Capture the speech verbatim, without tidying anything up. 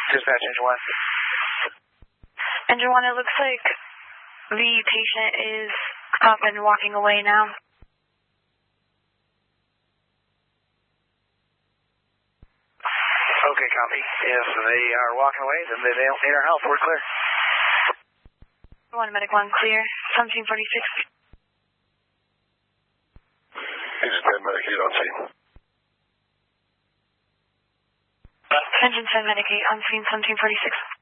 Dispatch engine one. Engine one, it looks like the patient is up and walking away now. Okay, copy. If they are walking away, then they don't need our help. We're clear. One medic one, clear. seventeen forty-six. He's dead medic eight on scene. Engine ten medic eight on scene, seventeen forty-six.